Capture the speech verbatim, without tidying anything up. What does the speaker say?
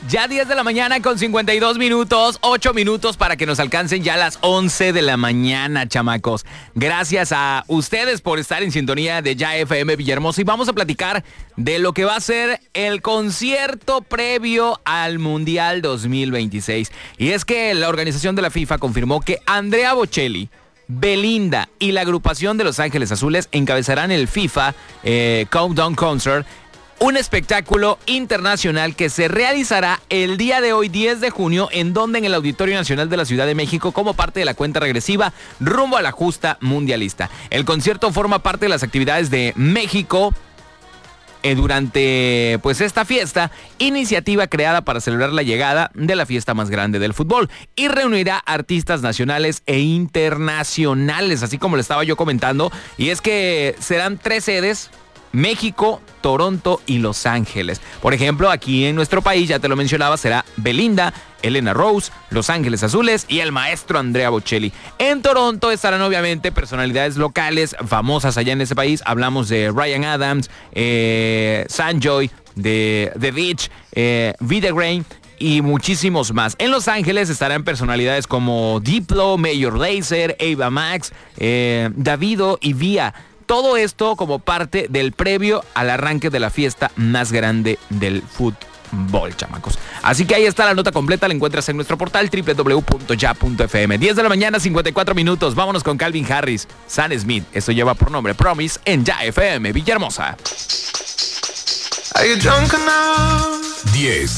Ya diez de la mañana con cincuenta y dos minutos, ocho minutos para que nos alcancen ya las once de la mañana, chamacos. Gracias a ustedes por estar en sintonía de Ya F M Villahermosa y vamos a platicar de lo que va a ser el concierto previo al Mundial dos mil veintiséis. Y es que la organización de la FIFA confirmó que Andrea Bocelli, Belinda y la agrupación de Los Ángeles Azules encabezarán el FIFA eh, Countdown Concert, un espectáculo internacional que se realizará el día de hoy, diez de junio, en donde en el Auditorio Nacional de la Ciudad de México, como parte de la cuenta regresiva rumbo a la justa mundialista. El concierto forma parte de las actividades de México eh, durante pues esta fiesta, iniciativa creada para celebrar la llegada de la fiesta más grande del fútbol, y reunirá artistas nacionales e internacionales, así como le estaba yo comentando, y es que serán tres sedes: México, Toronto y Los Ángeles. Por ejemplo, aquí en nuestro país, ya te lo mencionaba, será Belinda, Elena Rose, Los Ángeles Azules y el maestro Andrea Bocelli. En Toronto estarán obviamente personalidades locales famosas allá en ese país. Hablamos de Ryan Adams, eh, Sanjoy, de The Beach, eh, Videgrain y muchísimos más. En Los Ángeles estarán personalidades como Diplo, Major Lazer, Ava Max, eh, Davido y Vía. Todo esto como parte del previo al arranque de la fiesta más grande del fútbol, chamacos. Así que ahí está la nota completa, la encuentras en nuestro portal doble u doble u doble u punto ya punto f m. diez de la mañana, cincuenta y cuatro minutos. Vámonos con Calvin Harris, Sam Smith. Esto lleva por nombre Promise en Ya F M Villahermosa. diez,